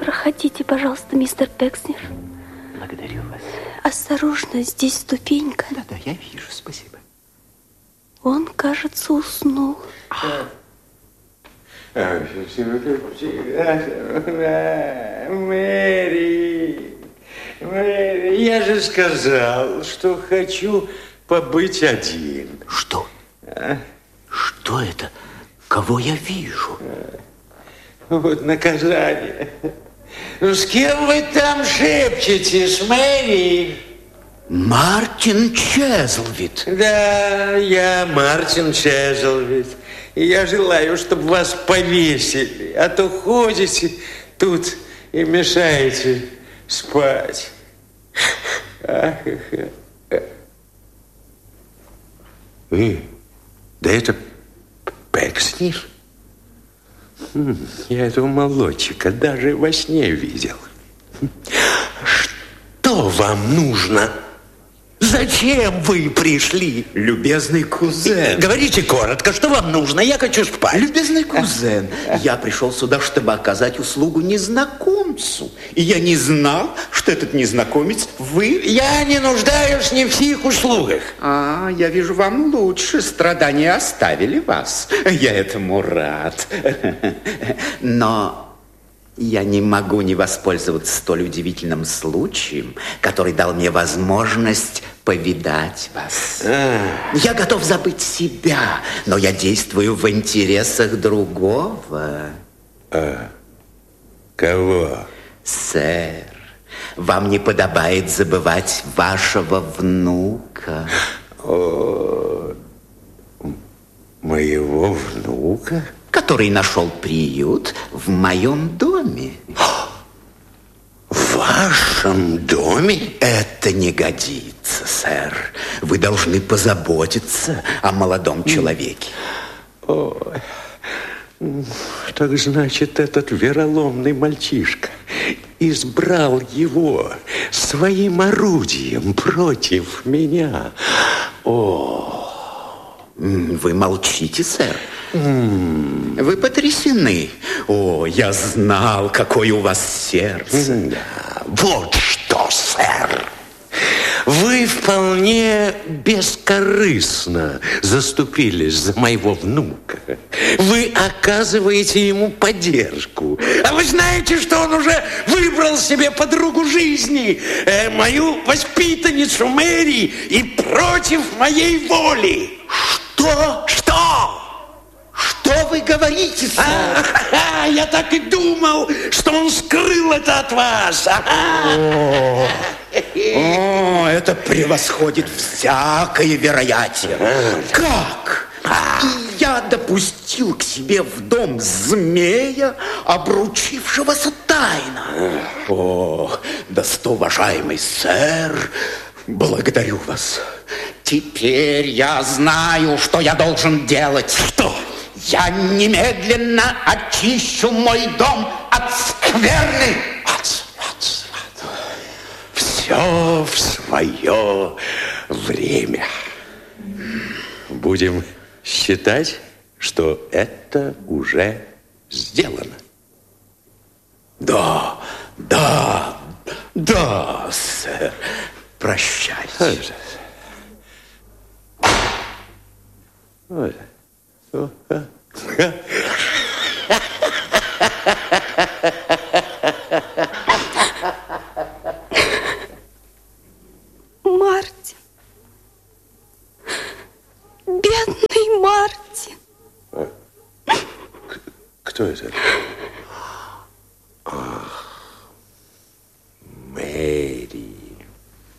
Проходите, пожалуйста, мистер Пекснер. Благодарю вас. Осторожно, здесь ступенька. Да, я вижу, спасибо. Он, кажется, уснул. Мэри, я же сказал, что хочу побыть один. Что? Что это? Кого я вижу? Вот наказание. Ну, с кем вы там шепчетесь, Мэри? Мартин Чезлвид. Да, я Мартин Чезлвид. И я желаю, чтобы вас повесили. А то ходите тут и мешаете спать. Да это Пекснер? Я этого молодчика даже во сне видел. Что вам нужно? Зачем вы пришли? Любезный кузен. Говорите коротко, что вам нужно? Я хочу спать. Любезный кузен, я пришел сюда, чтобы оказать услугу незнакомцу. И я не знал, что этот незнакомец вы. Я не нуждаюсь ни в чьих услугах. Я вижу, вам лучше. Страдания оставили вас. Я этому рад. Но я не могу не воспользоваться столь удивительным случаем, который дал мне возможность повидать вас. Я готов забыть себя, но я действую в интересах другого. Кого? Сэр, вам не подобает забывать вашего внука. Моего внука? Который нашел приют в моем доме. В вашем доме? Это не годится, сэр. Вы должны позаботиться о молодом человеке. Так значит, этот вероломный мальчишка избрал его своим орудием против меня. Вы молчите, сэр. Вы потрясены. Я знал, какое у вас сердце. Вот что, сэр. Вы вполне бескорыстно заступились за моего внука. Вы оказываете ему поддержку. А вы знаете, что он уже выбрал себе подругу жизни, мою воспитанницу Мэри, и против моей воли. Что? Что вы говорите, сэр? Я так и думал, что он скрыл это от вас. Это превосходит всякое вероятие. Как? Я допустил к себе в дом змея, обручившегося тайно. Достоуважаемый сэр, благодарю вас. Теперь я знаю, что я должен делать. Что? Я немедленно очищу мой дом от скверны. Все в свое время. Будем считать, что это уже сделано. Да, сэр. Прощайте. Мартин. Бедный Мартин. Кто это?